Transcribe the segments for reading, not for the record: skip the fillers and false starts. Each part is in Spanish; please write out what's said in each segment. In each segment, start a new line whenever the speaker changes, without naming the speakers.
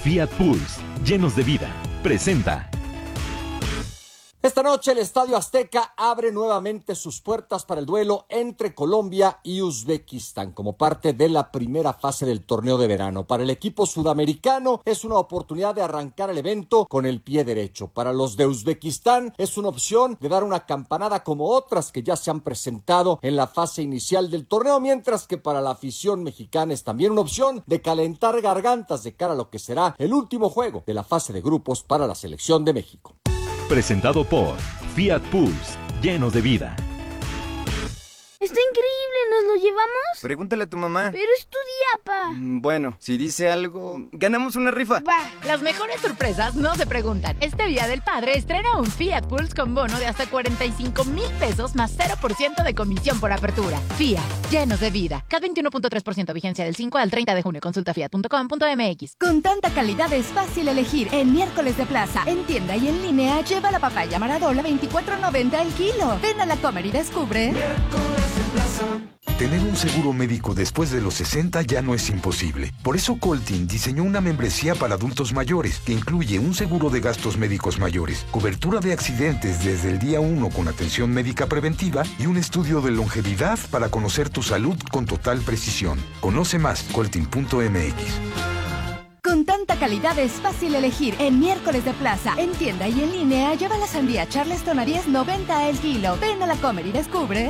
Fiat Pulse, llenos de vida, presenta.
Esta noche el Estadio Azteca abre nuevamente sus puertas para el duelo entre Colombia y Uzbekistán como parte de la primera fase del torneo de verano. Para el equipo sudamericano es una oportunidad de arrancar el evento con el pie derecho. Para los de Uzbekistán es una opción de dar una campanada como otras que ya se han presentado en la fase inicial del torneo, mientras que para la afición mexicana es también una opción de calentar gargantas de cara a lo que será el último juego de la fase de grupos para la selección de México.
Presentado por Fiat Pulse, llenos de vida.
¡Está increíble! ¿Nos lo llevamos?
Pregúntale a tu mamá.
Pero es tu día, pa.
Bueno, si dice algo, ganamos una rifa.
Va.
Las mejores sorpresas no se preguntan. Este Día del Padre estrena un Fiat Pulse con bono de hasta 45,000 pesos más 0% de comisión por apertura. Fiat, llenos de vida. CAT 21.3%, vigencia del 5 al 30 de junio. Consulta fiat.com.mx.
Con tanta calidad es fácil elegir. En Miércoles de Plaza, en tienda y en línea, lleva la papaya Maradola 24.90 el kilo. Ven a la Comer y descubre.
Tener un seguro médico después de los 60 ya no es imposible. Por eso Coltin diseñó una membresía para adultos mayores que incluye un seguro de gastos médicos mayores, cobertura de accidentes desde el día 1 con atención médica preventiva y un estudio de longevidad para conocer tu salud con total precisión. Conoce más, coltin.mx.
Con tanta calidad es fácil elegir. En Miércoles de Plaza, en tienda y en línea, lleva la sandía Charleston a 10.90 el kilo. Ven a la Comer y descubre.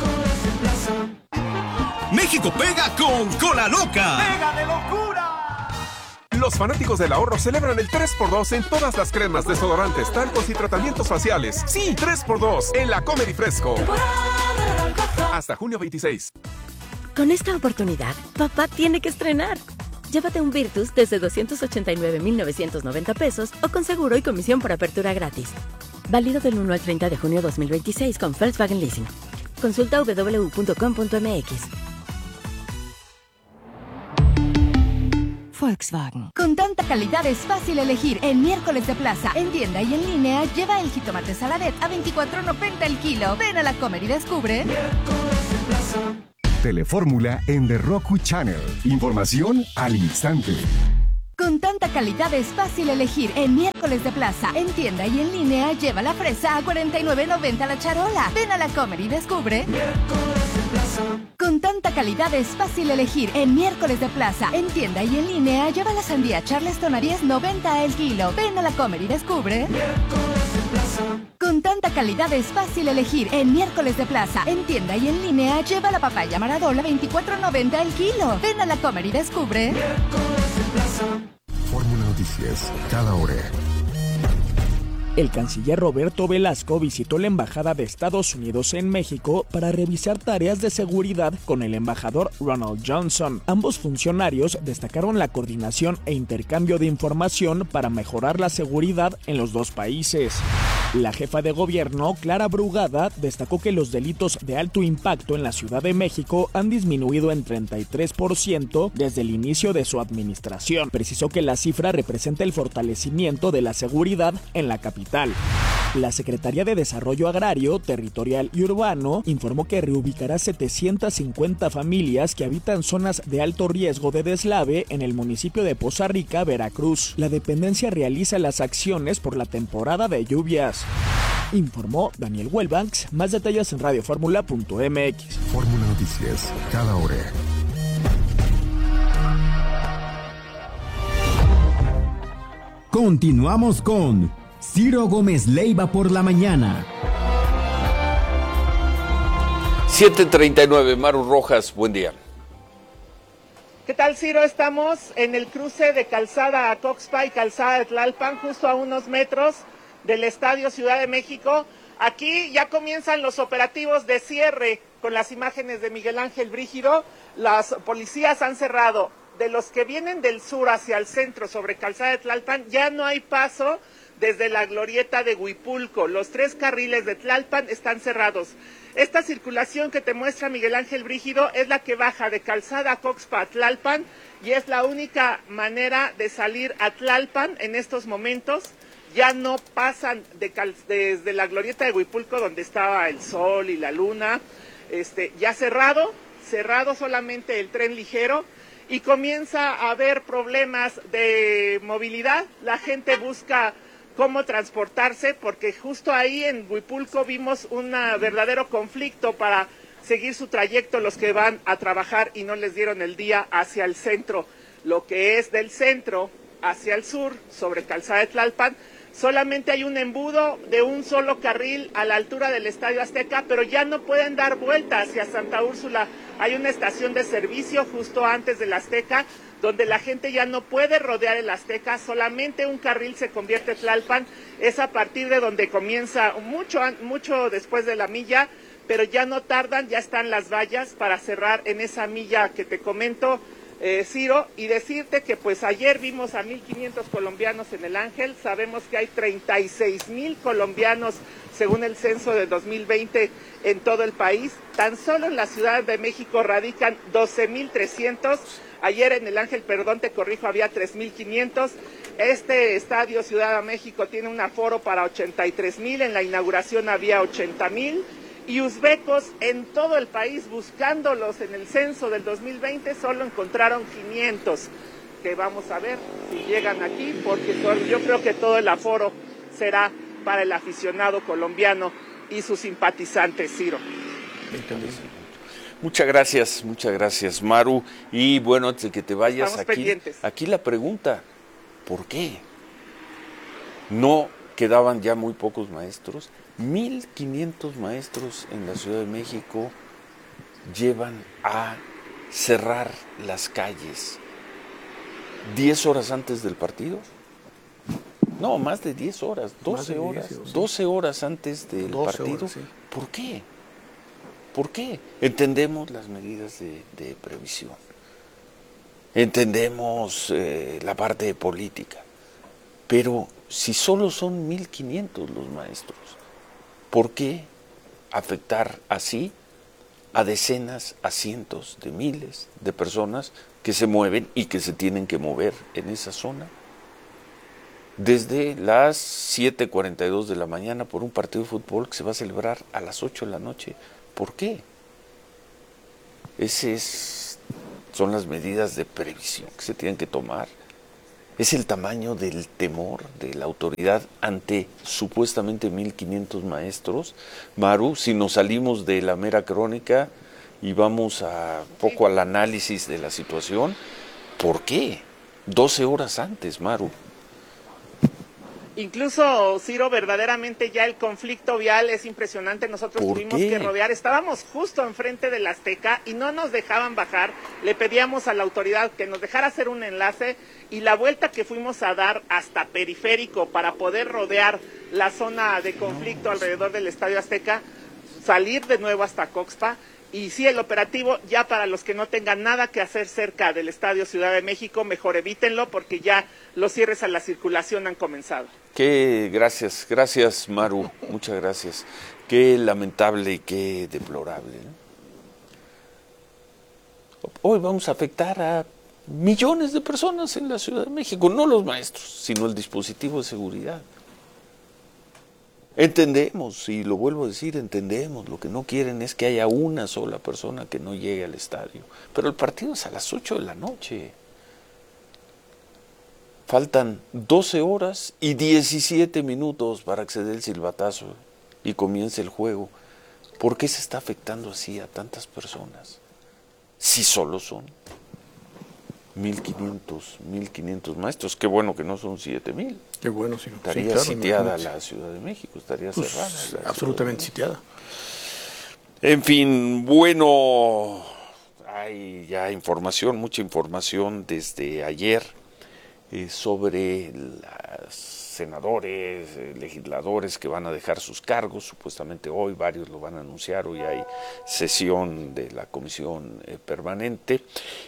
México pega con Cola Loca.
¡Pega de locura! Los fanáticos del ahorro celebran el 3x2 en todas las cremas, desodorantes, talcos y tratamientos faciales. Sí, 3x2 en la Comer y Fresco. Hasta junio 26.
Con esta oportunidad, papá tiene que estrenar. Llévate un Virtus desde 289,990 pesos o con seguro y comisión por apertura gratis. Válido del 1 al 30 de junio 2026 con Volkswagen Leasing. Consulta www.com.mx.
Volkswagen. Con tanta calidad es fácil elegir. En Miércoles de Plaza, en tienda y en línea, lleva el jitomate Saladet a 24.90 el kilo. Ven a la Comer y descubre.
Miércoles de Plaza. Telefórmula en The Roku Channel. Información al instante.
Con tanta calidad es fácil elegir. En Miércoles de Plaza, en tienda y en línea, lleva la fresa a 49.90 la charola. Ven a la Comer y descubre. Miércoles de Plaza. Con tanta calidad es fácil elegir. En Miércoles de Plaza, en tienda y en línea, lleva la sandía Charleston a 10.90 el kilo. Ven a la Comer y descubre. Miércoles de Plaza. Con tanta calidad es fácil elegir. En Miércoles de Plaza, en tienda y en línea, lleva la papaya Maradola 24.90 el kilo. Ven a la Comer y descubre. Miércoles de Plaza.
Fórmula Noticias, cada hora.
El canciller Roberto Velasco visitó la Embajada de Estados Unidos en México para revisar tareas de seguridad con el embajador Ronald Johnson. Ambos funcionarios destacaron la coordinación e intercambio de información para mejorar la seguridad en los dos países. La jefa de gobierno, Clara Brugada, destacó que los delitos de alto impacto en la Ciudad de México han disminuido en 33% desde el inicio de su administración. Precisó que la cifra representa el fortalecimiento de la seguridad en la capital. La Secretaría de Desarrollo Agrario, Territorial y Urbano informó que reubicará 750 familias que habitan zonas de alto riesgo de deslave en el municipio de Poza Rica, Veracruz. La dependencia realiza las acciones por la temporada de lluvias. Informó Daniel Welbanks. Más detalles en radioformula.mx.
Fórmula Noticias, cada hora.
Continuamos con Ciro Gómez Leiva por la mañana.
7:39, Maru Rojas, buen día.
¿Qué tal, Ciro? Estamos en el cruce de Calzada Acoxpa y Calzada de Tlalpan, justo a unos metros del Estadio Ciudad de México. Aquí ya comienzan los operativos de cierre con las imágenes de Miguel Ángel Brígido. Las policías han cerrado. De los que vienen del sur hacia el centro sobre Calzada de Tlalpan, ya no hay paso desde la glorieta de Huipulco. Los 3 carriles de Tlalpan están cerrados. Esta circulación que te muestra Miguel Ángel Brígido es la que baja de Calzada Acoxpa a Tlalpan y es la única manera de salir a Tlalpan en estos momentos. Ya no pasan desde la glorieta de Huipulco, donde estaba el sol y la luna, ya cerrado solamente el tren ligero. y comienza a haber problemas de movilidad. La gente busca cómo transportarse, porque justo ahí en Huipulco vimos un verdadero conflicto para seguir su trayecto los que van a trabajar y no les dieron el día hacia el centro. Lo que es del centro hacia el sur, sobre Calzada de Tlalpan, solamente hay un embudo de un solo carril a la altura del Estadio Azteca, pero ya no pueden dar vuelta hacia Santa Úrsula. Hay una estación de servicio justo antes del Azteca, donde la gente ya no puede rodear el Azteca, solamente un carril se convierte en Tlalpan. Es a partir de donde comienza, mucho después de la milla, pero ya no tardan, ya están las vallas para cerrar en esa milla que te comento, Ciro, y decirte que pues ayer vimos a 1,500 colombianos en el Ángel. Sabemos que hay 36,000 colombianos según el censo de 2020 en todo el país. Tan solo en la Ciudad de México radican 12,300. Ayer en el Ángel, te corrijo, había 3,500. Este estadio Ciudad de México tiene un aforo para 83,000. En la inauguración había 80,000. Y uzbecos en todo el país, buscándolos en el censo del 2020, solo encontraron 500, que vamos a ver si llegan aquí, porque yo creo que todo el aforo será para el aficionado colombiano y sus simpatizantes, Ciro.
Muchas gracias, Maru. Y bueno, antes de que te vayas, aquí la pregunta, ¿por qué? ¿No quedaban ya muy pocos maestros? 1,500 maestros en la Ciudad de México llevan a cerrar las calles 10 horas antes del partido. No, más de 10 horas, 12 horas, 12 horas antes del partido. Horas, sí. ¿Por qué? ¿Por qué? Entendemos las medidas de previsión, entendemos la parte política, pero si solo son 1,500 los maestros, ¿por qué afectar así a decenas, a cientos de miles de personas que se mueven y que se tienen que mover en esa zona? Desde las 7:42 de la mañana por un partido de fútbol que se va a celebrar a las 8 de la noche. ¿Por qué? Son las medidas de previsión que se tienen que tomar. Es el tamaño del temor de la autoridad ante supuestamente 1,500 maestros. Maru, si nos salimos de la mera crónica y vamos poco al análisis de la situación, ¿por qué? 12 horas antes, Maru.
Incluso, Ciro, verdaderamente ya el conflicto vial es impresionante. Nosotros tuvimos que rodear, estábamos justo enfrente del Azteca y no nos dejaban bajar. Le pedíamos a la autoridad que nos dejara hacer un enlace, y la vuelta que fuimos a dar hasta Periférico para poder rodear la zona de conflicto alrededor del Estadio Azteca, salir de nuevo hasta Coxpa. Y sí, el operativo, ya para los que no tengan nada que hacer cerca del Estadio Ciudad de México, mejor evítenlo, porque ya los cierres a la circulación han comenzado.
Gracias Maru, muchas gracias. Qué lamentable y qué deplorable, ¿no? Hoy vamos a afectar a millones de personas en la Ciudad de México, no los maestros, sino el dispositivo de seguridad. Entendemos, y lo vuelvo a decir, entendemos, lo que no quieren es que haya una sola persona que no llegue al estadio, pero el partido es a las 8 de la noche. Faltan 12 horas y 17 minutos para que se dé el silbatazo y comience el juego. ¿Por qué se está afectando así a tantas personas? Si solo son 1,500 maestros. Qué bueno que no son 7,000.
Qué bueno, sí.
Estaría sitiada la Ciudad de México, estaría cerrada.
Absolutamente sitiada.
En fin, bueno, hay ya mucha información desde ayer sobre los senadores, legisladores que van a dejar sus cargos. Supuestamente hoy varios lo van a anunciar. Hoy hay sesión de la comisión permanente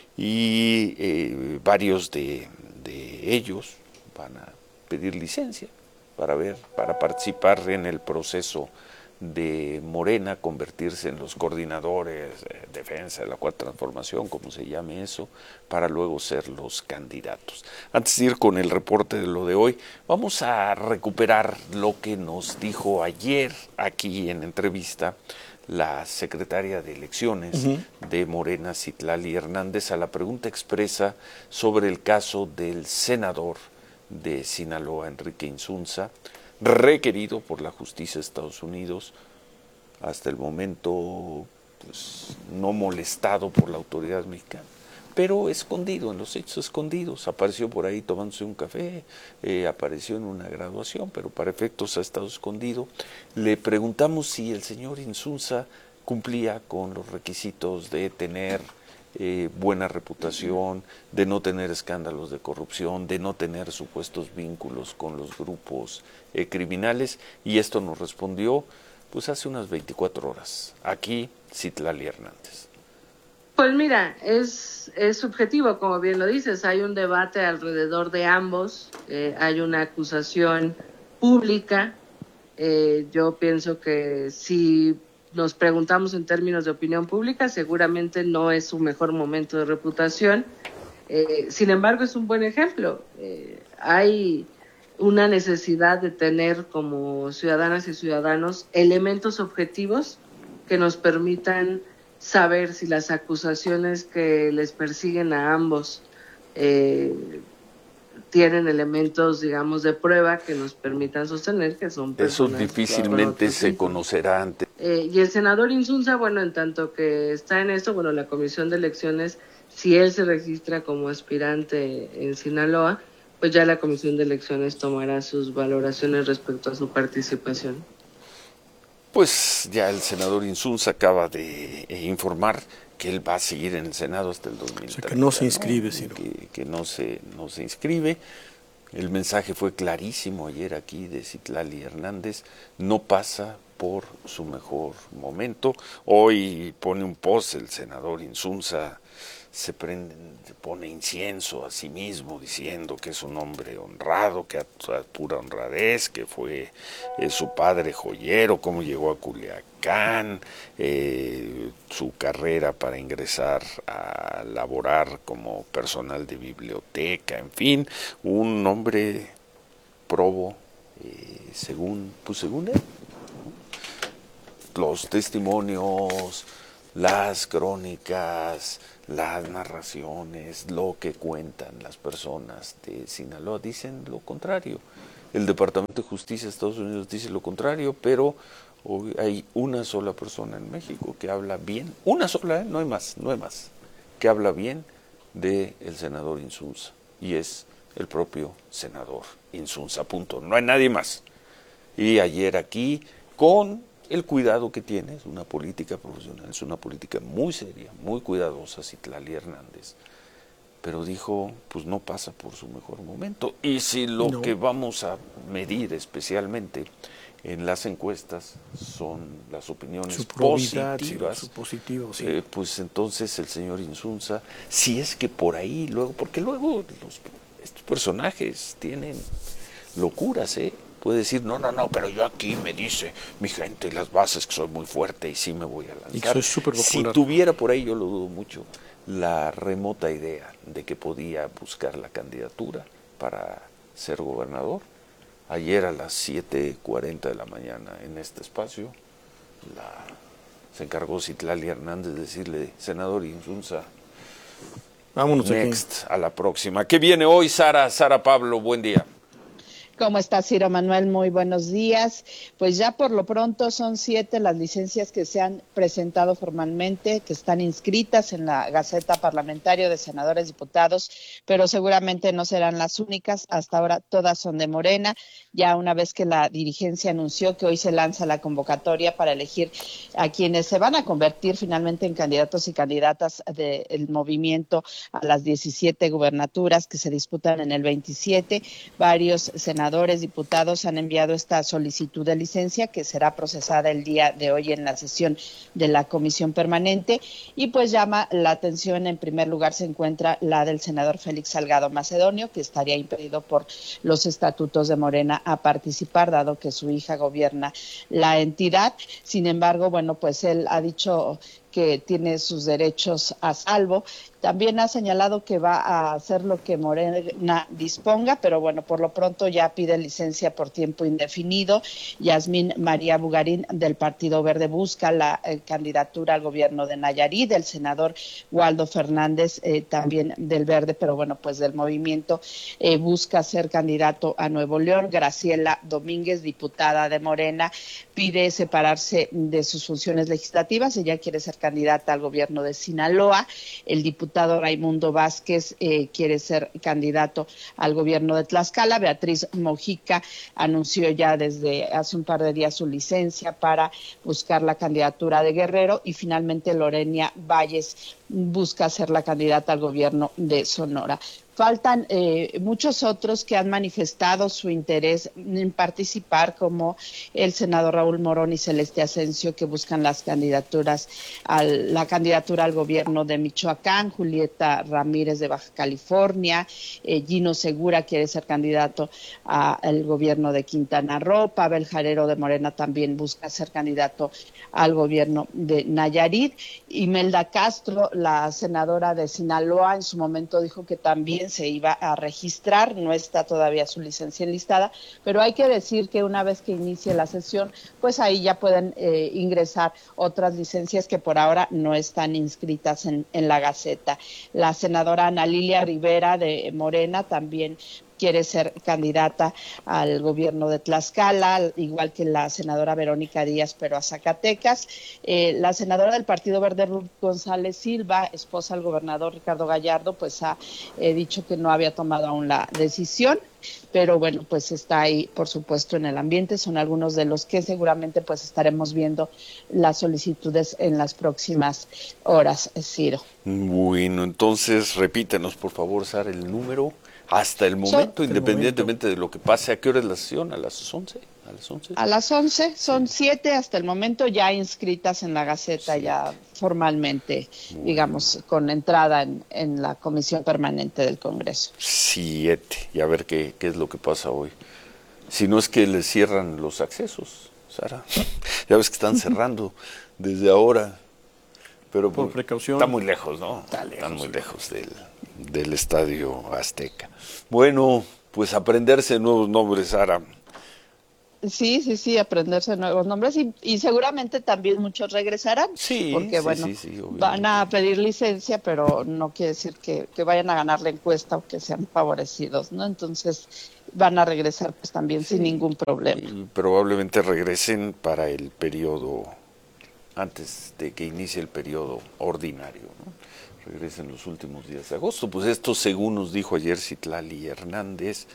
y varios de ellos van a pedir licencia para participar en el proceso de Morena, convertirse en los coordinadores de defensa de la Cuarta Transformación, como se llame eso, para luego ser los candidatos. Antes de ir con el reporte de lo de hoy, vamos a recuperar lo que nos dijo ayer aquí en entrevista la secretaria de Elecciones de Morena, Citlali Hernández, a la pregunta expresa sobre el caso del senador de Sinaloa, Enrique Insunza, requerido por la justicia de Estados Unidos, hasta el momento pues, no molestado por la autoridad mexicana, pero escondido, en los hechos escondidos. Apareció por ahí tomándose un café, apareció en una graduación, pero para efectos ha estado escondido. Le preguntamos si el señor Insunza cumplía con los requisitos de tener buena reputación, de no tener escándalos de corrupción, de no tener supuestos vínculos con los grupos criminales, y esto nos respondió pues hace unas 24 horas. Aquí, Citlali Hernández.
Pues mira, es subjetivo, como bien lo dices, hay un debate alrededor de ambos, hay una acusación pública, yo pienso que si nos preguntamos en términos de opinión pública, seguramente no es su mejor momento de reputación, sin embargo es un buen ejemplo, hay una necesidad de tener como ciudadanas y ciudadanos elementos objetivos que nos permitan saber si las acusaciones que les persiguen a ambos tienen elementos, digamos, de prueba que nos permitan sostener que son personas.
Eso difícilmente se conocerá antes.
Y el senador Insunza, bueno, en tanto que está en esto, bueno, la Comisión de Elecciones, si él se registra como aspirante en Sinaloa, pues ya la Comisión de Elecciones tomará sus valoraciones respecto a su participación.
Pues ya el senador Insunza acaba de informar que él va a seguir en el Senado hasta el 2030. O sea,
que no se inscribe, Ciro.
Que no se inscribe. El mensaje fue clarísimo ayer aquí de Citlali Hernández, no pasa por su mejor momento. Hoy pone un post el senador Insunza, se pone incienso a sí mismo diciendo que es un hombre honrado, que actúa pura honradez, que fue su padre joyero, cómo llegó a Culiacán, su carrera para ingresar a laborar como personal de biblioteca, en fin, un hombre probo, según él. Los testimonios, las crónicas, las narraciones, lo que cuentan las personas de Sinaloa dicen lo contrario. El Departamento de Justicia de Estados Unidos dice lo contrario, pero hoy hay una sola persona en México que habla bien, una sola, no hay más, que habla bien de el senador Insunza, y es el propio senador Insunza, punto. No hay nadie más. Y ayer aquí, con el cuidado que tiene, es una política profesional, es una política muy seria, muy cuidadosa, Citlali Hernández, pero dijo, pues no pasa por su mejor momento. Y si lo que vamos a medir especialmente en las encuestas son las opiniones
su probidad,
positivas,
su positivo, sí.
Pues entonces el señor Insunza, si es que por ahí luego, porque luego estos personajes tienen locuras, puede decir, no, pero yo aquí me dice mi gente, las bases, que soy muy fuerte y sí me voy a lanzar.
Y soy súper popular.
Si tuviera por ahí, yo lo dudo mucho, la remota idea de que podía buscar la candidatura para ser gobernador, ayer a las 7:40 de la mañana en este espacio, se encargó Citlali Hernández de decirle, senador Insunza,
vámonos
next, a la próxima. ¿Qué viene hoy, Sara Pablo? Buen día.
¿Cómo estás, Ciro Manuel? Muy buenos días. Pues ya por lo pronto son 7 las licencias que se han presentado formalmente, que están inscritas en la Gaceta Parlamentaria de Senadores, Diputados, pero seguramente no serán las únicas. Hasta ahora todas son de Morena. Ya una vez que la dirigencia anunció que hoy se lanza la convocatoria para elegir a quienes se van a convertir finalmente en candidatos y candidatas del movimiento a las 17 gubernaturas que se disputan en el 27, varios senadores, diputados han enviado esta solicitud de licencia que será procesada el día de hoy en la sesión de la Comisión Permanente, y pues llama la atención, en primer lugar se encuentra la del senador Félix Salgado Macedonio, que estaría impedido por los estatutos de Morena a participar, dado que su hija gobierna la entidad. Sin embargo, bueno, pues él ha dicho que tiene sus derechos a salvo. También ha señalado que va a hacer lo que Morena disponga, pero bueno, por lo pronto ya pide licencia por tiempo indefinido. Yasmín María Bugarín del Partido Verde busca la candidatura al gobierno de Nayarit, el senador Waldo Fernández también del Verde, pero bueno, pues del movimiento busca ser candidato a Nuevo León. Graciela Domínguez, diputada de Morena, pide separarse de sus funciones legislativas. Ella quiere ser candidata al gobierno de Sinaloa. El diputado Raimundo Vázquez quiere ser candidato al gobierno de Tlaxcala. Beatriz Mojica anunció ya desde hace un par de días su licencia para buscar la candidatura de Guerrero, y finalmente Lorenia Valles busca ser la candidata al gobierno de Sonora. Faltan muchos otros que han manifestado su interés en participar, como el senador Raúl Morón y Celeste Asensio, que buscan la candidatura al gobierno de Michoacán, Julieta Ramírez de Baja California, Gino Segura quiere ser candidato al gobierno de Quintana Roo, Pavel Jarero de Morena también busca ser candidato al gobierno de Nayarit. Imelda Castro, la senadora de Sinaloa, en su momento dijo que también se iba a registrar, no está todavía su licencia enlistada, pero hay que decir que una vez que inicie la sesión, pues ahí ya pueden ingresar otras licencias que por ahora no están inscritas en la Gaceta. La senadora Ana Lilia Rivera de Morena también quiere ser candidata al gobierno de Tlaxcala, igual que la senadora Verónica Díaz, pero a Zacatecas. La senadora del Partido Verde, Ruth González Silva, esposa del gobernador Ricardo Gallardo, pues ha dicho que no había tomado aún la decisión, pero bueno, pues está ahí, por supuesto, en el ambiente. Son algunos de los que seguramente pues estaremos viendo las solicitudes en las próximas horas, Ciro.
Bueno, entonces repítenos, por favor, Sara, el número. Hasta el momento, independientemente de lo que pase. ¿A qué hora es la sesión? ¿A las 11? ¿A las 11?
A las 11, son 7 hasta el momento ya inscritas en la Gaceta, ya formalmente, digamos, con entrada en la Comisión Permanente del Congreso.
7, y a ver qué es lo que pasa hoy. Si no es que les cierran los accesos, Sara. Ya ves que están cerrando desde ahora. Pero
por precaución.
Está muy lejos, ¿no? Están muy lejos del Estadio Azteca. Bueno, pues aprenderse nuevos nombres, Sara.
Sí, aprenderse nuevos nombres y seguramente también muchos regresarán. Porque van a pedir licencia, pero no quiere decir que vayan a ganar la encuesta o que sean favorecidos, ¿no? Entonces van a regresar pues también sin ningún problema.
Y probablemente regresen para el periodo, antes de que inicie el periodo ordinario, ¿no? Regresen los últimos días de agosto. Pues esto, según nos dijo ayer Citlali Hernández,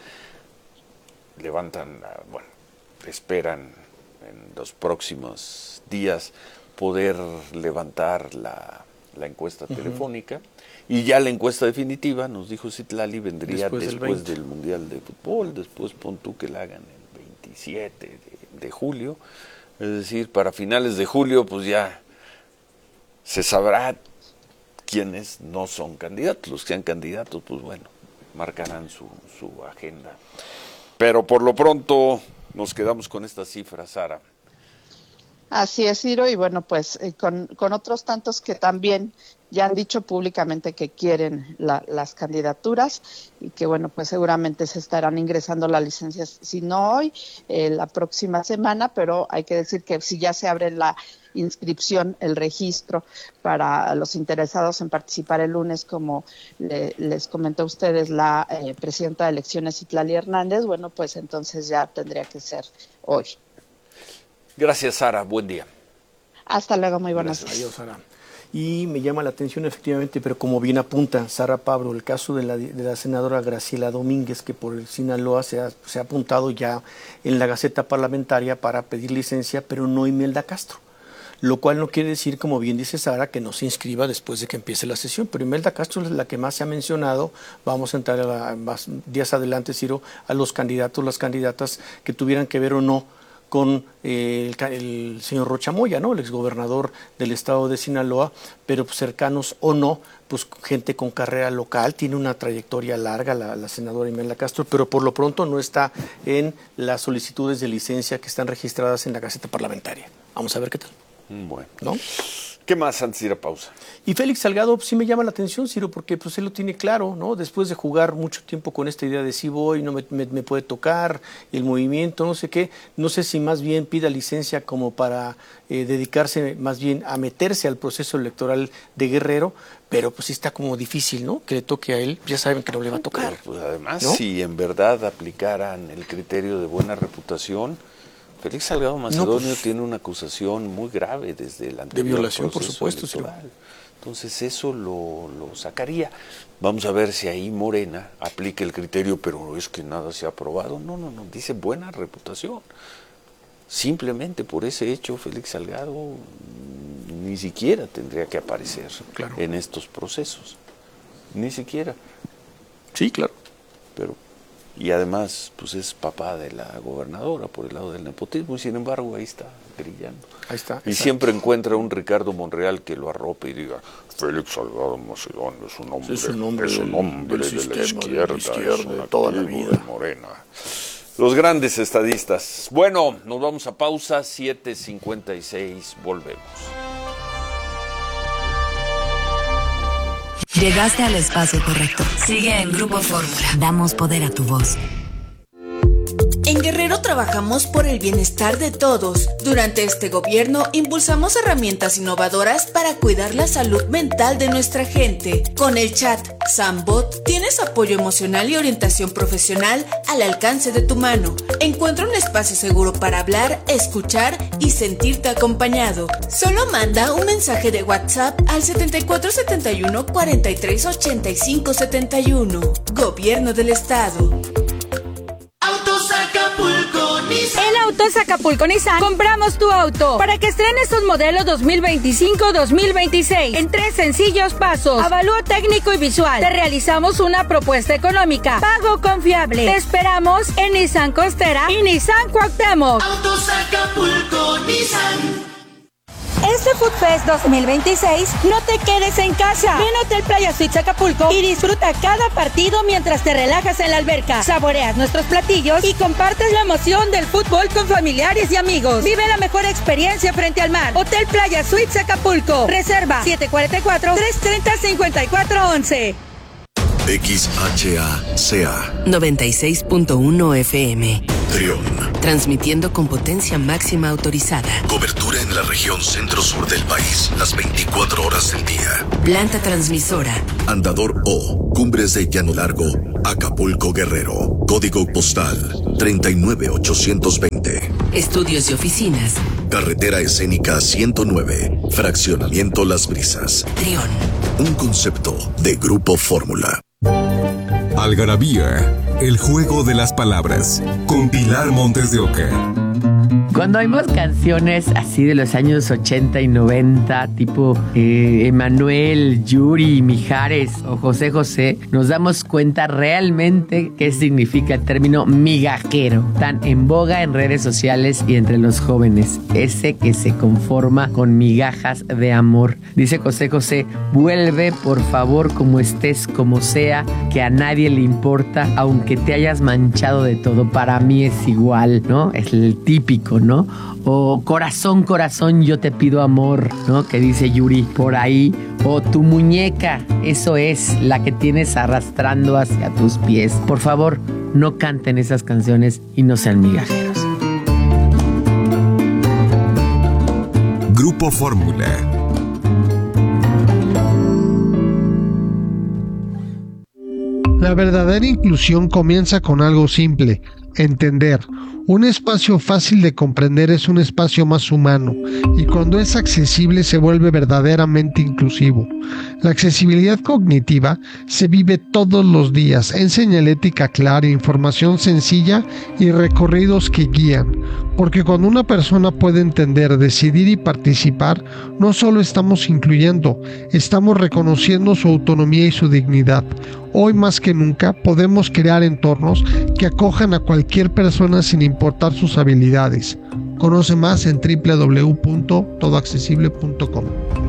esperan en los próximos días poder levantar la encuesta telefónica, y ya la encuesta definitiva, nos dijo Citlali, vendría después del Mundial de Fútbol. Después pon tú que la hagan el 27 de julio, es decir, para finales de julio pues ya se sabrá quiénes no son candidatos. Los que sean candidatos, pues bueno, marcarán su agenda. Pero por lo pronto nos quedamos con estas cifras, Sara.
Así es, Ciro, y bueno, pues con otros tantos que también ya han dicho públicamente que quieren las candidaturas, y que bueno, pues seguramente se estarán ingresando las licencias, si no hoy, la próxima semana, pero hay que decir que si ya se abre la inscripción, el registro para los interesados en participar el lunes, como les comentó a ustedes la presidenta de elecciones, Citlali Hernández, bueno, pues entonces ya tendría que ser hoy.
Gracias, Sara, buen día.
Hasta luego, muy buenas noches.
Adiós, Sara. Y me llama la atención efectivamente, pero como bien apunta Sara Pablo, el caso de la senadora Graciela Domínguez, que por el Sinaloa se ha apuntado ya en la Gaceta Parlamentaria para pedir licencia, pero no Imelda Castro. Lo cual no quiere decir, como bien dice Sara, que no se inscriba después de que empiece la sesión, pero Imelda Castro es la que más se ha mencionado. Vamos a entrar más días adelante, Ciro, a los candidatos, las candidatas que tuvieran que ver o no con el señor Rocha Moya, ¿no? El exgobernador del estado de Sinaloa, pero pues, cercanos o no, pues gente con carrera local, tiene una trayectoria larga la senadora Imelda Castro, pero por lo pronto no está en las solicitudes de licencia que están registradas en la Gaceta Parlamentaria. Vamos a ver qué tal.
Bueno,
¿no?
¿Qué más antes de ir a pausa?
Y Félix Salgado sí me llama la atención, Ciro, porque pues él lo tiene claro, ¿no? Después de jugar mucho tiempo con esta idea de sí voy, no me puede tocar, el movimiento, no sé qué, no sé si más bien pida licencia como para dedicarse más bien a meterse al proceso electoral de Guerrero, pero pues sí está como difícil, ¿no? Que le toque a él, ya saben que no le va a tocar.
Pero, pues, además,
¿no?
Si en verdad aplicaran el criterio de buena reputación, Félix Salgado Macedonio tiene una acusación muy grave desde el anterior
de violación, por supuesto,
electoral. Sí. Entonces eso lo sacaría. Vamos a ver si ahí Morena aplique el criterio, pero es que nada se ha aprobado. No, dice buena reputación. Simplemente por ese hecho, Félix Salgado ni siquiera tendría que aparecer en estos procesos. Ni siquiera.
Sí, claro.
Y además, pues es papá de la gobernadora por el lado del nepotismo, y sin embargo ahí está brillando.
Ahí está.
Y
exacto.
Siempre encuentra un Ricardo Monreal que lo arrope y diga, Félix Salgado Macedonio es un hombre de la izquierda,
de toda la vida.
De Morena. Los grandes estadistas. Bueno, nos vamos a pausa, 7:56, volvemos.
Llegaste al espacio correcto. Sigue en Grupo Fórmula. Damos poder a tu voz.
En Guerrero trabajamos por el bienestar de todos. Durante este gobierno impulsamos herramientas innovadoras para cuidar la salud mental de nuestra gente. Con el chat Sambot tienes apoyo emocional y orientación profesional al alcance de tu mano. Encuentra un espacio seguro para hablar, escuchar y sentirte acompañado. Solo manda un mensaje de WhatsApp al 7471 43 85 71. Gobierno del Estado.
En Autos Acapulco Nissan compramos tu auto para que estrenes un modelo 2025-2026 en 3 sencillos pasos. Avalúo técnico y visual. Te realizamos una propuesta económica. Pago confiable. Te esperamos en Nissan Costera y Nissan Cuauhtémoc.
Autos Acapulco Nissan.
Este Food Fest 2026, no te quedes en casa. Ven a Hotel Playa Suites Acapulco y disfruta cada partido mientras te relajas en la alberca. Saboreas nuestros platillos y compartes la emoción del fútbol con familiares y amigos. Vive la mejor experiencia frente al mar. Hotel Playa Suites Acapulco. Reserva 744-330-5411.
XHACA
96.1 FM.
Trión.
Transmitiendo con potencia máxima autorizada.
Cobertura en la región centro-sur del país, las 24 horas del día.
Planta transmisora.
Andador O, Cumbres de Llano Largo, Acapulco, Guerrero. Código postal 39820.
Estudios y oficinas.
Carretera Escénica 109, Fraccionamiento Las Brisas.
Trión.
Un concepto de Grupo Fórmula.
Algarabía, el juego de las palabras, con Pilar Montes de Oca.
Cuando oímos canciones así de los años 80 y 90, tipo Emanuel, Yuri, Mijares o José José, nos damos cuenta realmente qué significa el término migajero, tan en boga en redes sociales y entre los jóvenes. Ese que se conforma con migajas de amor. Dice José José, vuelve por favor como estés, como sea, que a nadie le importa, aunque te hayas manchado de todo, para mí es igual, ¿no? Es el típico, ¿no? O corazón, corazón, yo te pido amor, ¿no? Que dice Yuri por ahí. O tu muñeca, eso es la que tienes arrastrando hacia tus pies. Por favor, no canten esas canciones y no sean migajeros.
Grupo Fórmula.
La verdadera inclusión comienza con algo simple: entender. Un espacio fácil de comprender es un espacio más humano, y cuando es accesible se vuelve verdaderamente inclusivo. La accesibilidad cognitiva se vive todos los días en señalética clara, información sencilla y recorridos que guían, porque cuando una persona puede entender, decidir y participar, no solo estamos incluyendo, estamos reconociendo su autonomía y su dignidad. Hoy más que nunca podemos crear entornos que acojan a cualquier persona sin importar sus habilidades. Conoce más en www.todoaccesible.com.